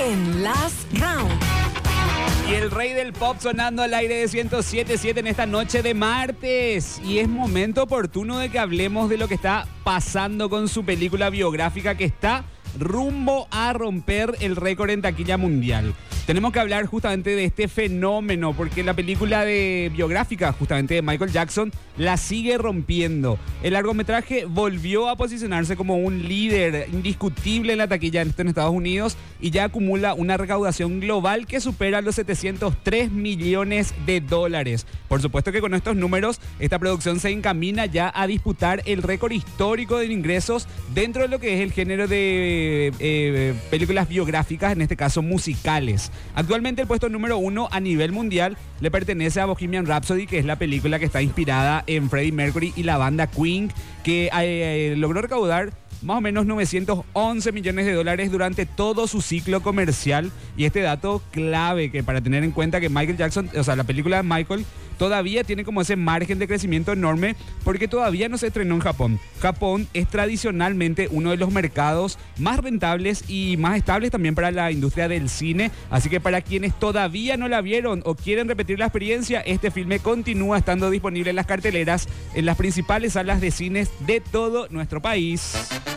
en Last Round. Y el rey del pop sonando al aire de 107.7 en esta noche de martes. Y es momento oportuno de que hablemos de lo que está pasando con su película biográfica que está rumbo a romper el récord en taquilla mundial. Tenemos que hablar justamente de este fenómeno porque la película biográfica justamente de Michael Jackson la sigue rompiendo. El largometraje volvió a posicionarse como un líder indiscutible en la taquilla en Estados Unidos y ya acumula una recaudación global que supera los 703 millones de dólares. Por supuesto que con estos números esta producción se encamina ya a disputar el récord histórico de ingresos dentro de lo que es el género de películas biográficas, en este caso musicales. Actualmente el puesto número 1 a nivel mundial le pertenece a Bohemian Rhapsody, que es la película que está inspirada en Freddie Mercury y la banda Queen, que logró recaudar más o menos 911 millones de dólares durante todo su ciclo comercial. Y este dato clave que para tener en cuenta que Michael Jackson, o sea, la película de Michael todavía tiene como ese margen de crecimiento enorme porque todavía no se estrenó en Japón. Japón es tradicionalmente uno de los mercados más rentables y más estables también para la industria del cine. Así que para quienes todavía no la vieron o quieren repetir la experiencia, este filme continúa estando disponible en las carteleras en las principales salas de cines de todo nuestro país.